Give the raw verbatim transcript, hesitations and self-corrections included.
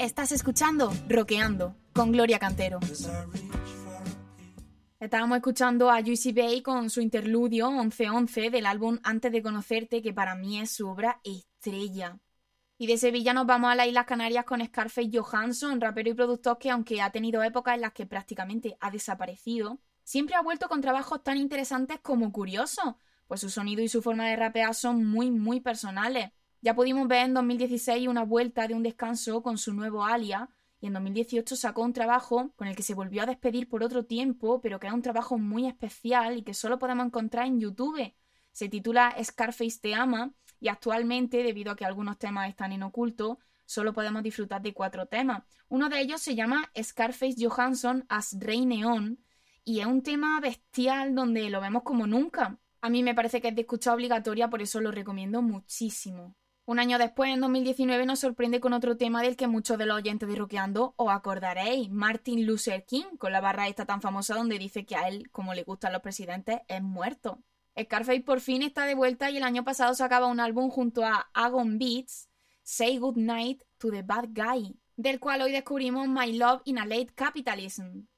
Estás escuchando Rockeando con Gloria Cantero. Estábamos escuchando a Juicy Bay con su interludio once once del álbum Antes de Conocerte, que para mí es su obra estrella. Y de Sevilla nos vamos a las Islas Canarias con Scarface Johansson, rapero y productor que, aunque ha tenido épocas en las que prácticamente ha desaparecido, siempre ha vuelto con trabajos tan interesantes como curiosos, pues su sonido y su forma de rapear son muy muy personales. Ya pudimos ver en dos mil dieciséis una vuelta de un descanso con su nuevo alias, y en dos mil dieciocho sacó un trabajo con el que se volvió a despedir por otro tiempo, pero que es un trabajo muy especial y que solo podemos encontrar en YouTube. Se titula Scarface te ama, y actualmente, debido a que algunos temas están en oculto, solo podemos disfrutar de cuatro temas. Uno de ellos se llama Scarface Johansson as Rey Neón, y es un tema bestial donde lo vemos como nunca. A mí me parece que es de escucha obligatoria, por eso lo recomiendo muchísimo. Un año después, en dos mil diecinueve, nos sorprende con otro tema del que muchos de los oyentes de Rockeando os acordaréis, Martin Luther King, con la barra esta tan famosa donde dice que a él, como le gustan los presidentes, es muerto. Scarface por fin está de vuelta y el año pasado sacaba un álbum junto a Agon Beats, Say Goodnight to the Bad Guy, del cual hoy descubrimos My Love in a Late Capitalism.